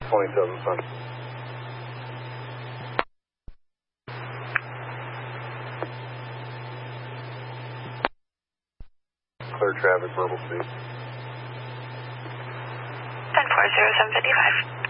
27, son. Clear traffic, verbal speed. 10-4, 0755.